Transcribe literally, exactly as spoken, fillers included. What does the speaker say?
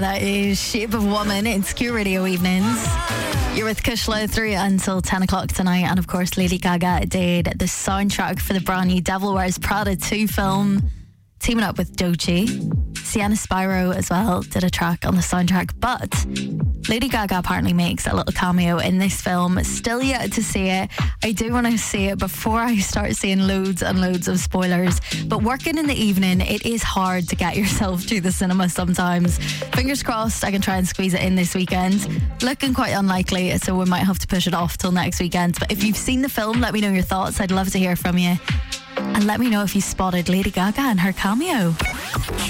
That is Shape of Woman in Q Radio Evenings. You're with Kushla through until ten o'clock tonight. And of course, Lady Gaga did the soundtrack for the brand new Devil Wears Prada two film, teaming up with Doechii. Sienna Spyro as well did a track on the soundtrack. But Lady Gaga apparently makes a little cameo in this film. Still yet to see it. I do want to see it before I start seeing loads and loads of spoilers. But working in the evening, it is hard to get yourself to the cinema sometimes. Fingers crossed I can try and squeeze it in this weekend. Looking quite unlikely, so we might have to push it off till next weekend. But if you've seen the film, let me know your thoughts. I'd love to hear from you. And let me know if you spotted Lady Gaga and her cameo.